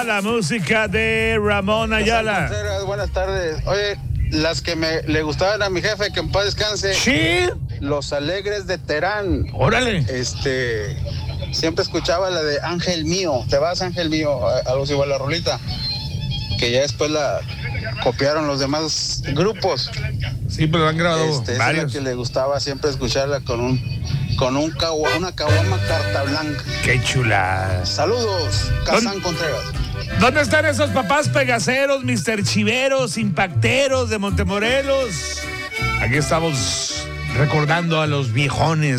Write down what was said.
La música de Ramón Ayala. Buenas tardes. Oye, las que le gustaban a mi jefe, que en paz descanse. Sí. Los Alegres de Terán. Órale. Siempre escuchaba la de Ángel Mío. Te vas, Ángel Mío. Algo así igual la rolita. Que ya después la copiaron los demás grupos. Sí, pero han grabado Esa varios. es la que le gustaba siempre escucharla con una caguama carta blanca. Qué chula. Saludos, Kazán Contreras. ¿Dónde están esos papás pegaceros, Mr. Chiveros, impacteros de Montemorelos? Aquí estamos recordando a los viejones